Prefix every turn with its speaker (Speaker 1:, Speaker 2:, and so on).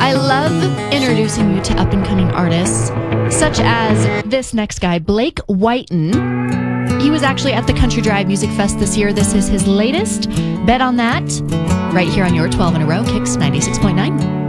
Speaker 1: I love introducing you to up-and-coming artists, such as this next guy, Blake Whiten. He was actually at the Country Drive Music Fest this year. This is his latest. Bet on that right here on your 12 in a row, Kicks 96.9.